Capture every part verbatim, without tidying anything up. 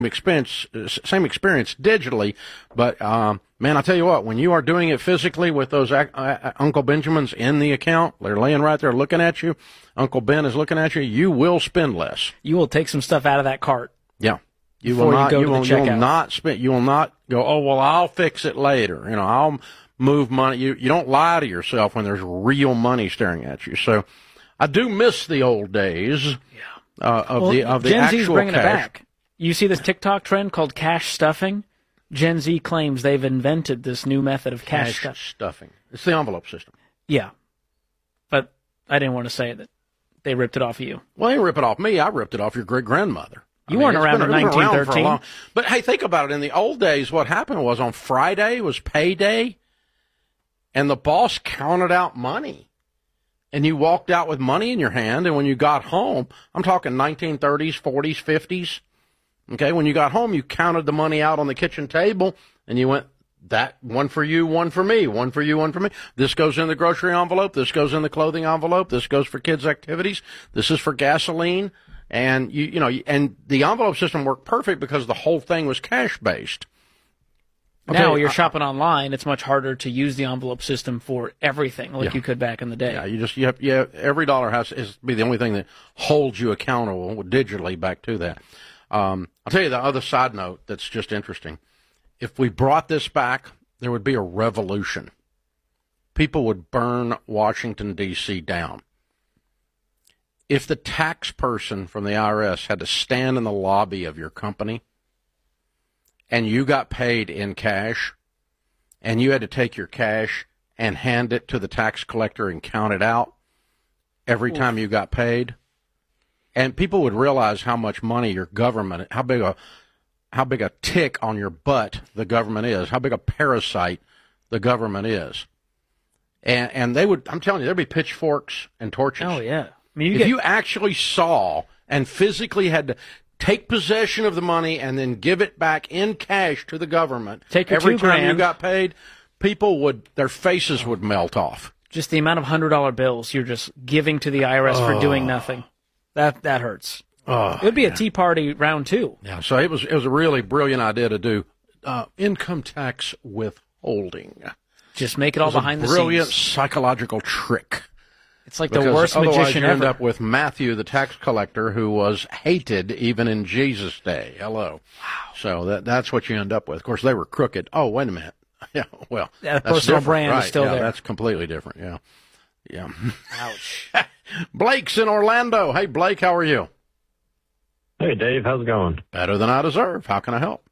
expense, same experience digitally, but um, man, I tell you what, when you are doing it physically with those uh, uh, Uncle Benjamins in the account, they're laying right there looking at you. Uncle Ben is looking at you. You will spend less. You will take some stuff out of that cart. Yeah, you will not. You, you, will, you will not spend. You will not go. Oh well, I'll fix it later. You know, I'll move money. You you don't lie to yourself when there's real money staring at you. So, I do miss the old days. Yeah. Uh, of well, the of the Gen actual Z's bringing cash. it back. You see this TikTok trend called cash stuffing? Gen Z claims they've invented this new method of cash, cash stuff. stuffing. It's the envelope system. Yeah. But I didn't want to say that they ripped it off of you. Well, they didn't rip it off me. I ripped it off your great-grandmother. You I mean, weren't around been, in nineteen thirteen. But, hey, think about it. In the old days, what happened was on Friday was payday, and the boss counted out money. And you walked out with money in your hand, and when you got home, I'm talking nineteen thirties, forties, fifties, okay, when you got home, you counted the money out on the kitchen table, and you went, that one for you, one for me, one for you, one for me. This goes in the grocery envelope. This goes in the clothing envelope. This goes for kids' activities. This is for gasoline. And, you you know, and the envelope system worked perfect because the whole thing was cash-based. Okay, now you're I, shopping online. It's much harder to use the envelope system for everything like yeah. you could back in the day. Yeah, you just you have, yeah. Every dollar has to be the only thing that holds you accountable digitally back to that. Um, I'll tell you the other side note that's just interesting. If we brought this back, there would be a revolution. People would burn Washington, D C down. If the tax person from the I R S had to stand in the lobby of your company and you got paid in cash, and you had to take your cash and hand it to the tax collector and count it out every time you got paid, and people would realize how much money your government, how big a, how big a tick on your butt the government is, how big a parasite the government is, and and they would, I'm telling you, there'd be pitchforks and torches. Oh yeah, I mean, you if get... you actually saw and physically had to take possession of the money and then give it back in cash to the government Take your every two time grand. you got paid, people would, their faces would melt off. Just the amount of one hundred dollar bills you're just giving to the I R S oh. for doing nothing. That that hurts. Oh, it would be yeah. a Tea Party round two. Yeah, so it was it was a really brilliant idea to do uh, income tax withholding. Just make it all it behind a the brilliant scenes. psychological trick. It's like because the worst otherwise magician you end ever. up with Matthew, the tax collector, who was hated even in Jesus' day. Hello. Wow. So that that's what you end up with. Of course, they were crooked. Oh, wait a minute. Yeah, well, yeah, the personal brand right. is still yeah, there. That's completely different. Yeah, yeah. Ouch. Blake's in Orlando. Hey, Blake, how are you? Hey, Dave, how's it going? Better than I deserve. How can I help?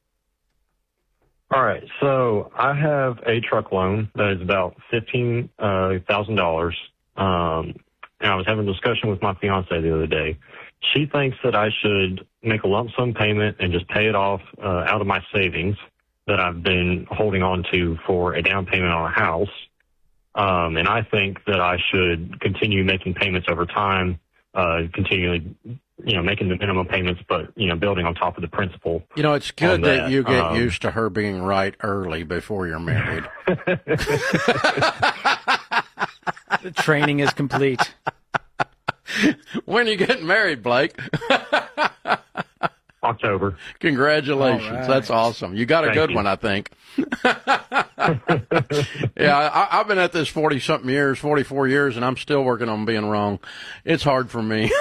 All right, so I have a truck loan that is about fifteen thousand dollars. Um, and I was having a discussion with my fiance the other day. She thinks that I should make a lump sum payment and just pay it off uh, out of my savings that I've been holding on to for a down payment on a house. Um, and I think that I should continue making payments over time, uh, continually, you know, making the minimum payments, but, you know, building on top of the principal. You know, it's good that. that you get um, used to her being right early before you're married. The training is complete. When are you getting married, Blake? October. Congratulations. Right. That's awesome. You got a Thank good you. one, I think. Yeah, I, I've been at this forty-something years, forty-four years, and I'm still working on being wrong. It's hard for me.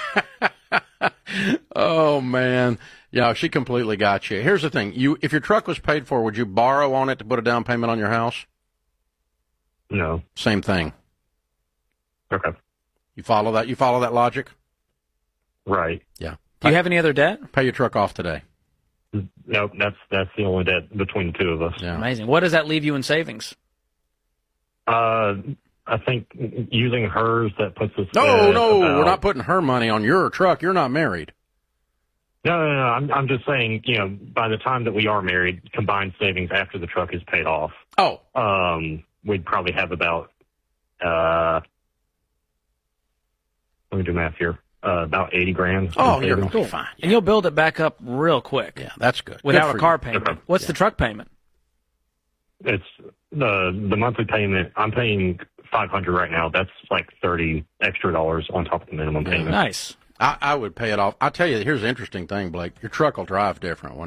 Oh, man. Yeah, she completely got you. Here's the thing. You, if your truck was paid for, would you borrow on it to put a down payment on your house? No. Same thing. Okay. You follow that? You follow that logic? Right. Yeah. Do you have any other debt? Pay your truck off today. Nope, that's that's the only debt between the two of us. Yeah. Amazing. What does that leave you in savings? Uh, I think using hers, that puts us. No, uh, no, about, we're not putting her money on your truck. You're not married. No, no, no. I'm I'm just saying, you know, by the time that we are married, combined savings after the truck is paid off. Oh. Um, we'd probably have about. Uh, let me do math here. Uh, about eighty grand. Oh, you're cool. fine. Yeah. And you'll build it back up real quick. Yeah, that's good. Without good a car you. payment. Okay. What's yeah. the truck payment? It's the the monthly payment. I'm paying five hundred right now. That's like thirty extra dollars on top of the minimum Yeah. payment. Nice. I, I would pay it off. I'll tell you, here's the interesting thing, Blake. Your truck will drive different when